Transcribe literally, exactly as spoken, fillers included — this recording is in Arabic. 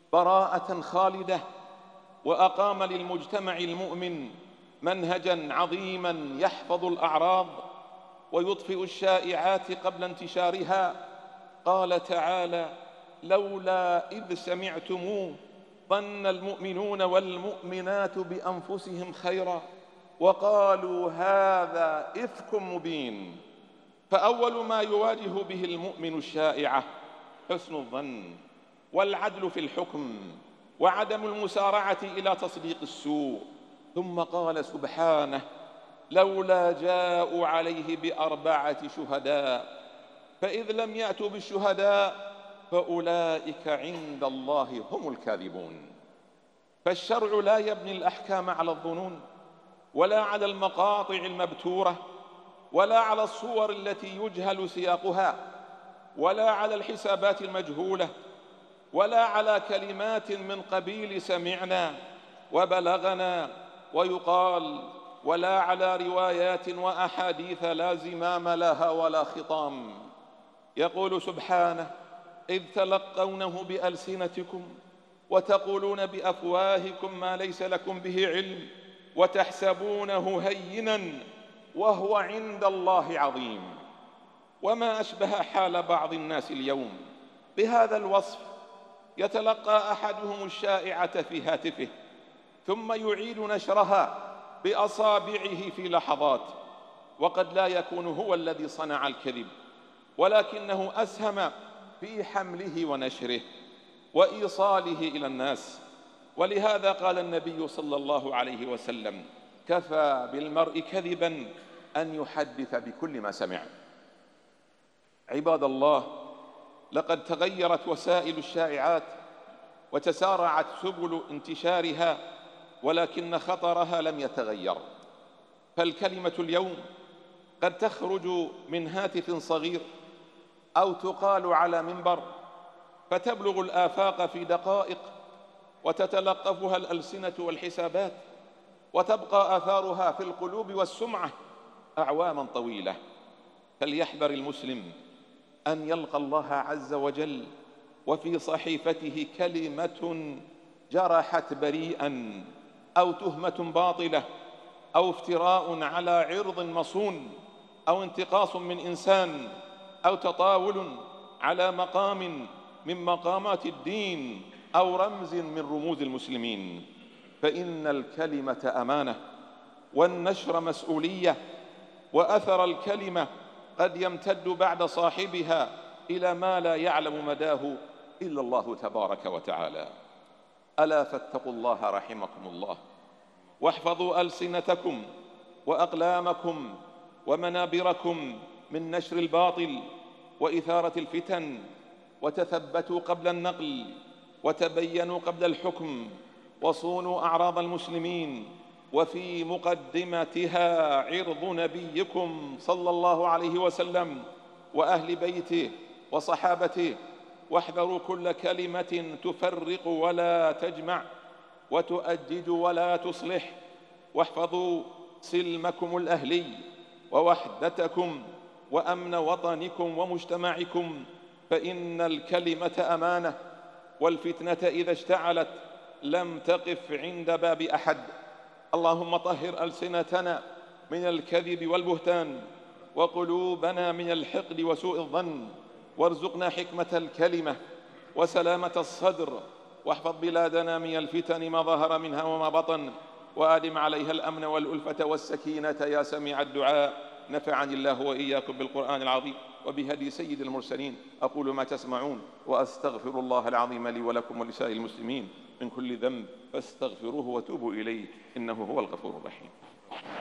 براءة خالدة، وأقام للمجتمع المؤمن منهجا عظيما يحفظ الأعراض ويطفئ الشائعات قبل انتشارها. قال تعالى: لولا إذ سمعتموه ظن المؤمنون والمؤمنات بأنفسهم خيرا وقالوا هذا إفك مبين. فأول ما يواجه به المؤمن الشائعة حسن الظن والعدل في الحكم وعدم المسارعة إلى تصديق السوء. ثم قال سبحانه: لولا جاءوا عليه بأربعة شهداء فإذ لم يأتوا بالشهداء فأولئك عند الله هم الكاذبون. فالشرع لا يبني الأحكام على الظنون ولا على المقاطع المبتورة ولا على الصور التي يجهل سياقها ولا على الحسابات المجهولة ولا على كلمات من قبيل سمعنا وبلغنا ويقال، ولا على روايات وأحاديث لا زمام لها ولا خطام. يقول سبحانه: إذ تلقونه بألسنتكم وتقولون بأفواهكم ما ليس لكم به علم وتحسبونه هينا وهو عند الله عظيم. وما أشبه حال بعض الناس اليوم بهذا الوصف. يتلقى أحدهم الشائعة في هاتفه ثم يعيد نشرها بأصابعه في لحظات، وقد لا يكون هو الذي صنع الكذب ولكنه أسهم في حمله ونشره وإيصاله إلى الناس. ولهذا قال النبي صلى الله عليه وسلم: كفى بالمرء كذبا أن يحدث بكل ما سمع. عباد الله، لقد تغيرت وسائل الشائعات وتسارعت سبل انتشارها، ولكن خطرها لم يتغير. فالكلمة اليوم قد تخرج من هاتف صغير أو تقال على منبر فتبلغ الآفاق في دقائق وتتلقفها الألسنة والحسابات، وتبقى آثارها في القلوب والسمعة أعواما طويلة. فليحذر المسلم أن يلقى الله عز وجل وفي صحيفته كلمة جرحت بريئا أو تهمة باطلة أو افتراء على عرض مصون أو انتقاص من إنسان أو تطاول على مقام من مقامات الدين أو رمز من رموز المسلمين. فإن الكلمة أمانة والنشر مسؤولية، وأثر الكلمة قد يمتد بعد صاحبها إلى ما لا يعلم مداه إلا الله تبارك وتعالى. ألا فاتقوا الله رحمكم الله، واحفظوا ألسنتكم وأقلامكم ومنابركم من نشر الباطل وإثارة الفتن، وتثبتوا قبل النقل وتبينوا قبل الحكم، وصونوا أعراض المسلمين، وفي مقدمتها عرض نبيكم صلى الله عليه وسلم وأهل بيته وصحابته. واحذروا كل كلمة تفرق ولا تجمع وتؤجج ولا تصلح. واحفظوا سلمكم الأهلي ووحدتكم وأمن وطنكم ومجتمعكم، فإن الكلمة أمانة، والفتنة إذا اشتعلت لم تقف عند باب أحد. اللهم طهر ألسنتنا من الكذب والبهتان، وقلوبنا من الحقد وسوء الظن، وارزقنا حكمة الكلمة وسلامة الصدر، واحفظ بلادنا من الفتن ما ظهر منها وما بطن، وآدم عليها الأمن والألفة والسكينة يا سميع الدعاء. نفعني الله وإياكم بالقرآن العظيم وبهدي سيد المرسلين. أقول ما تسمعون وأستغفر الله العظيم لي ولكم ولسائر المسلمين من كل ذنب فاستغفروه وتوبوا إليه إنه هو الغفور الرحيم.